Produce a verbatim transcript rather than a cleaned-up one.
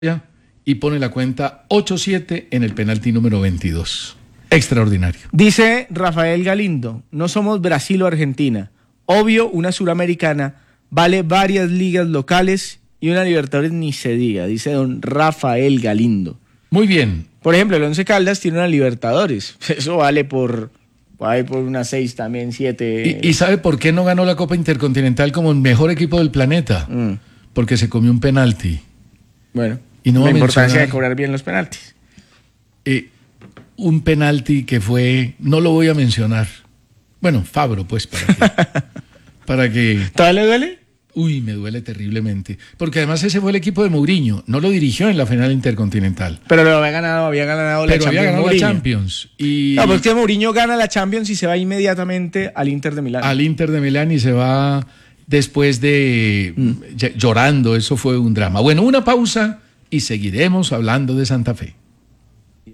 y pone la cuenta ocho siete en el penalti número veintidós. Extraordinario. Dice Rafael Galindo, no somos Brasil o Argentina. Obvio, una suramericana vale varias ligas locales y una Libertadores ni se diga, dice don Rafael Galindo. Muy bien. Por ejemplo, el Once Caldas tiene una Libertadores. Eso vale por, vale por unas seis también, siete. ¿Y, ¿Y sabe por qué no ganó la Copa Intercontinental como el mejor equipo del planeta? Mm. Porque se comió un penalti. Bueno, y no la importancia mencionar, de cobrar bien los penaltis. Eh, un penalti que fue, no lo voy a mencionar. Bueno, Fabro, pues, para que... para que ¿Todavía le duele? Uy, me duele terriblemente. Porque además ese fue el equipo de Mourinho. No lo dirigió en la final intercontinental. Pero lo había ganado, había ganado la Pero Champions. había ganado Mourinho. la Champions. Y no, porque Mourinho gana la Champions y se va inmediatamente al Inter de Milán. Al Inter de Milán y se va después de mm. llorando. Eso fue un drama. Bueno, una pausa y seguiremos hablando de Santa Fe.